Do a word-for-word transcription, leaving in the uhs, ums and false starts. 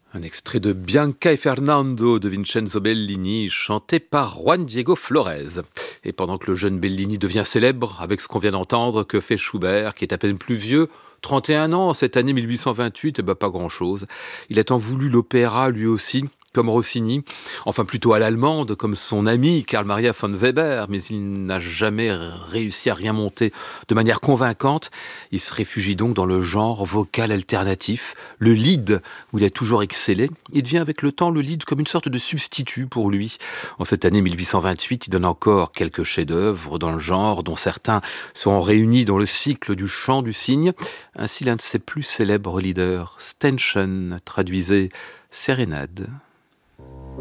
Un extrait de Bianca e Fernando de Vincenzo Bellini, chanté par Juan Diego Flores. Et pendant que le jeune Bellini devient célèbre, avec ce qu'on vient d'entendre, que fait Schubert, qui est à peine plus vieux, trente et un ans, cette année mille huit cent vingt-huit, eh ben pas grand-chose. Il a tant voulu l'opéra, lui aussi, comme Rossini, enfin plutôt à l'allemande, comme son ami Karl Maria von Weber, mais il n'a jamais réussi à rien monter de manière convaincante. Il se réfugie donc dans le genre vocal alternatif, le lied, où il a toujours excellé. Il devient avec le temps le lied comme une sorte de substitut pour lui. En cette année mille huit cent vingt-huit, il donne encore quelques chefs-d'œuvre dans le genre, dont certains sont réunis dans le cycle du chant du cygne. Ainsi, l'un de ses plus célèbres leaders, Ständchen, traduisait Sérénade.